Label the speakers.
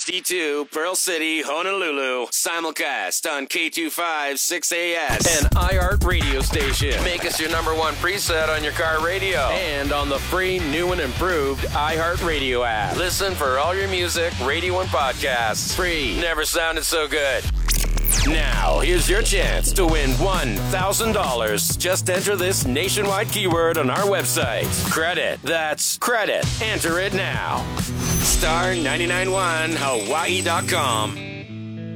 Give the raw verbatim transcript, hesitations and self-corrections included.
Speaker 1: D two, Pearl City, Honolulu. Simulcast on K two five six A S.
Speaker 2: An iHeart radio station.
Speaker 1: Make us your number one preset on your car radio.
Speaker 2: And on the free, new and improved iHeart Radio app.
Speaker 1: Listen for all your music, radio, and podcasts.
Speaker 2: Free.
Speaker 1: Never sounded so good.
Speaker 2: Now, here's your chance to win one thousand dollars. Just enter this nationwide keyword on our website. Credit. That's credit. Enter it now.
Speaker 1: Star nine nine one Hawaii dot com.